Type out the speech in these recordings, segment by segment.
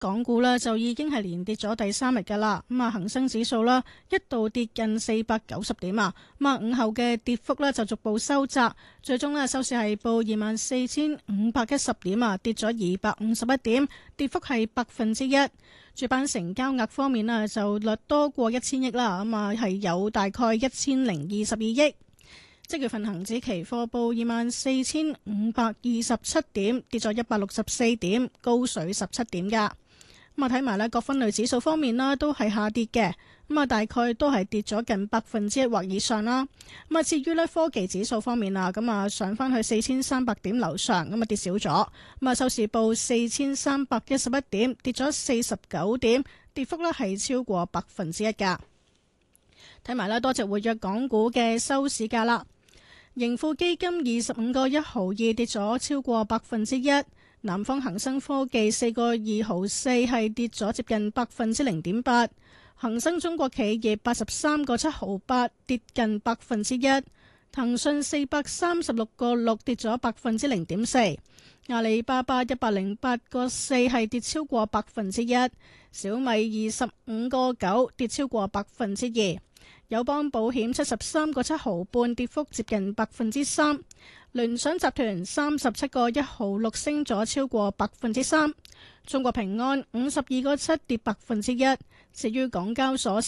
港股呢就已經係連跌咗第3日㗎啦。咁啊，恒生指數啦一度跌近490點啊。咁啊，午後嘅跌幅呢就逐步收窄，最終呢收市係報24,510點啊，跌咗251點，跌幅係1%。主板成交額方面呢就略多過1000億啦。咁啊，係有大概1022億。即月份恒指期貨報24,527點，跌咗164點，高水17點噶。咁啊，睇埋呢各分類指數方面啦，都係下跌嘅。咁啊，大概都係跌咗近1%或以上啦。咁啊，至於呢科技指數方面啊，咁啊上翻去4300點樓上，咁啊跌少咗。咁啊，收市報4311點，跌咗49點，跌幅呢係超過1%噶。睇埋呢多隻活躍港股嘅收市價啦。盈富基金25個1毫2跌咗超過1%，南方恒生科技4個2毫4係跌咗接近0.8%，恒生中國企業83個7毫8跌近1%，騰訊436個6跌咗0.4%，阿里巴巴108個4係跌超過1%，小米25個9跌超過2%。友邦保險73個7毫半跌幅接近3%，聯想集團37個1毫6升咗超過3%，中國平安52個7跌1%，至於港交所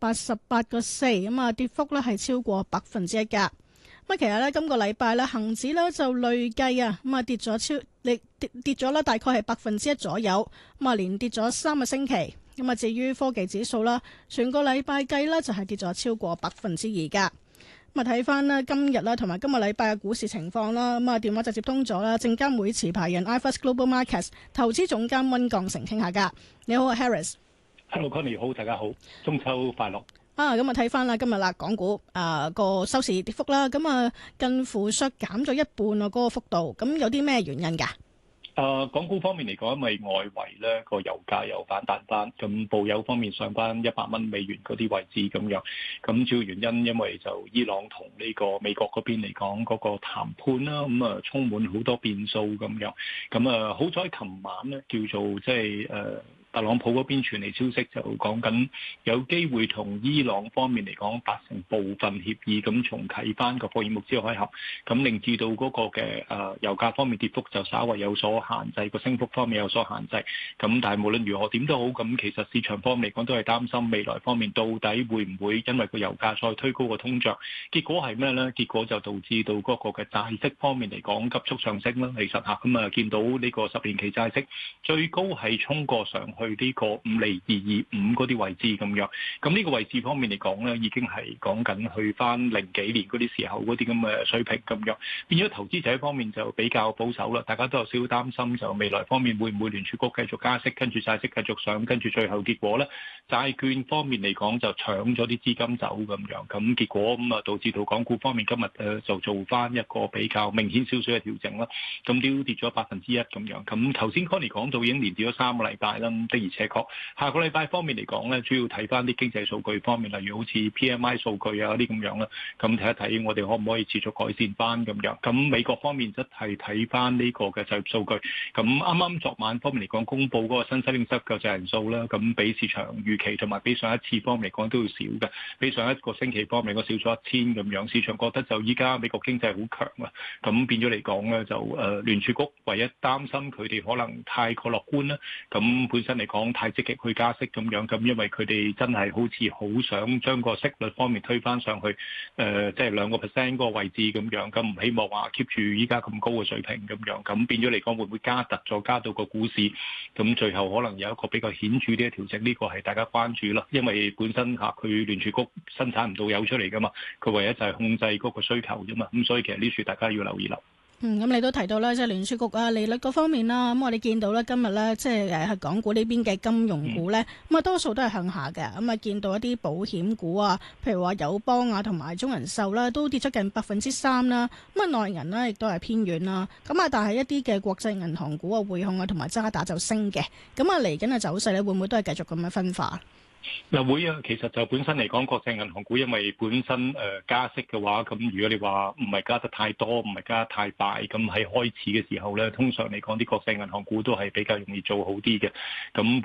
388個4咁啊，跌幅咧係超過1%噶。咁其實咧今個禮拜咧恒指咧就累計啊咁啊跌咗跌咗啦，大概係1%左右，咁啊連跌咗3個星期。咁啊，至於科技指數啦，全個禮拜計呢就係跌咗超過2%噶。咁啊，睇翻呢今日啦，同埋今個禮拜嘅股市情況啦。咁啊，電話就接通咗啦，證監會持牌人 iFAST Global Markets 投資總監溫鋼城傾下噶。你好啊 ，Harris。Hello Connie， 好，大家好，中秋快樂。 咁啊睇翻啦，今日啦，港股個收市跌幅啦，咁啊近乎削減咗一半啊，嗰個幅度，咁有啲咩原因噶？ 港股方面嚟講，因為外圍咧個油價又反彈翻，咁布油方面上翻100蚊美元嗰啲位置咁樣，咁主要原因因為就伊朗同呢個美國嗰邊嚟講嗰個談判啦，咁啊充滿好多變數咁樣，咁啊好彩琴晚咧叫做即係特朗普嗰邊傳嚟消息，就講緊有機會同伊朗方面嚟講達成部分協議，咁重啟翻個霍爾木茲海峽，咁令至到嗰個嘅油價方面跌幅就稍為有所限制，個升幅方面有所限制。咁但係無論如何點都好，咁其實市場方面嚟講都係擔心未來方面到底會唔會因為個油價再推高個通脹，結果係咩呢？結果就導致到嗰個嘅債息方面嚟講急速上升啦。其實嚇咁啊，見到呢個10年期債息最高係衝過上去呢個5厘225嗰啲位置咁樣，咁呢個位置方面嚟講咧，已經係講緊去翻零幾年嗰啲時候嗰啲咁嘅水平咁樣，變咗投資者方面就比較保守啦。大家都有少少擔心，就未來方面會唔會聯儲局繼續加息，跟住債息繼續上，跟住最後結果咧，債券方面嚟講就搶咗啲資金走咁樣，咁結果咁啊導致到港股方面今日就做翻一個比較明顯少少嘅調整啦，咁都跌咗1%咁樣。咁頭先 Connie 講到已經連跌咗3個禮拜啦，的而且確下個禮拜方面嚟講咧，主要睇翻啲經濟數據方面，例如好似 PMI 數據啊啲咁樣啦，咁睇一睇我哋可唔可以持續改善翻咁樣。咁美國方面則係睇翻呢個嘅就業數據，咁啱啱昨晚方面嚟講公佈嗰個新申領失業救濟人數啦，咁比市場預期同埋比上一次方面嚟講都要少嘅，比上一個星期方面嚟講少咗1000咁樣。市場覺得就依家美國經濟好強啊，咁變咗嚟講咧就聯儲局唯一擔心佢哋可能太過樂觀啦，咁本身嚟講太積極去加息咁樣，咁因為佢哋真係好似好想將個息率方面推返上去，即係2%嗰個位置咁樣，咁唔希望話 keep 住依家咁高嘅水平咁樣，咁變咗嚟講會唔會加突咗加到個股市，咁最後可能有一個比較顯著啲嘅調整，呢個係大家關注啦，因為本身佢聯儲局生產唔到油出嚟噶嘛，佢唯一就係控制嗰個需求啫嘛，咁所以其實呢處大家要留意啦。 咁你都提到咧，即係聯儲局啊利率嗰方面啦。咁我哋見到咧今日咧，即係係港股呢邊嘅金融股咧，咁啊多數都係向下嘅。咁啊見到一啲保險股啊，譬如話友邦啊同埋中人壽啦，都跌咗近3%啦。咁啊內銀呢亦都係偏軟啦。咁啊但係一啲嘅國際銀行股啊匯控啊同埋渣打就升嘅。咁啊嚟緊嘅走勢咧會唔會都係繼續咁樣分化？ 嗱會啊，其實就本身嚟講，國際銀行股因為本身加息嘅話，咁如果你話唔係加得太多，唔係加得太大，咁喺開始嘅時候咧，通常嚟講啲國際銀行股都係比較容易做好啲嘅。咁